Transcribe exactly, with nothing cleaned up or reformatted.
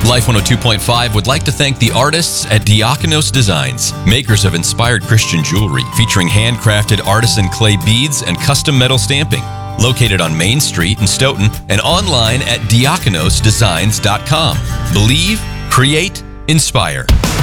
Life one oh two point five would like to thank the artists at Diakonos Designs, makers of inspired Christian jewelry featuring handcrafted artisan clay beads and custom metal stamping. Located on Main Street in Stoughton and online at diakonos designs dot com. Believe, create, inspire.